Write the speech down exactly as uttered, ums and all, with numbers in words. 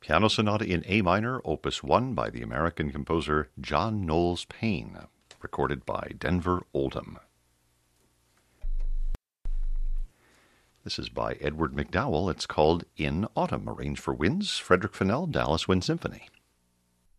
Piano Sonata in A minor, Opus one by the American composer John Knowles Payne, recorded by Denver Oldham. This is by Edward McDowell. It's called In Autumn, arranged for winds, Frederick Fennell, Dallas Wind Symphony.